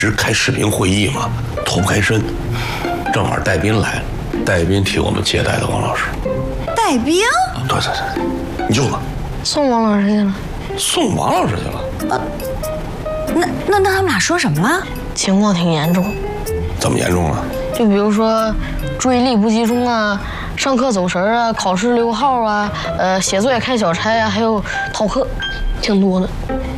是开视频会议嘛，脱不开身。正好戴斌来了，戴斌替我们接待的王老师。 戴斌？ 对，你舅子送王老师去了。 送王老师去了？ 那他们俩说什么了？ 情况挺严重。 怎么严重啊？ 就比如说注意力不集中啊，上课走神啊，考试溜号啊，写作业开小差啊，还有逃课，挺多的。